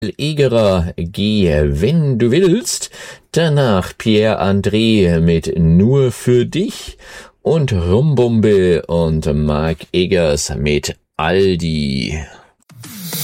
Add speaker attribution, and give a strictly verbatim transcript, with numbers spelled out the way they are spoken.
Speaker 1: Egerer, Geh, wenn du willst, danach Pierre-André mit Nur für dich und Rumbumbe und Mark Eggers mit Aldi.